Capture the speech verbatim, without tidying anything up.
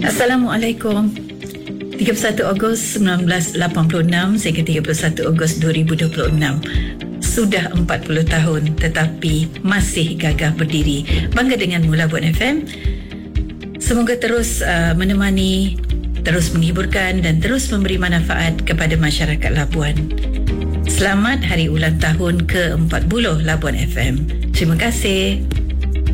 Assalamualaikum. tiga puluh satu Ogos seribu sembilan ratus lapan puluh enam sehingga tiga puluh satu Ogos dua ribu dua puluh enam. Sudah empat puluh tahun tetapi masih gagah berdiri. Bangga dengan Mula Buat F M. Semoga terus uh, menemani, terus menghiburkan dan terus memberi manfaat kepada masyarakat Labuan. Selamat Hari Ulang Tahun ke empat puluh Labuan F M. Terima kasih.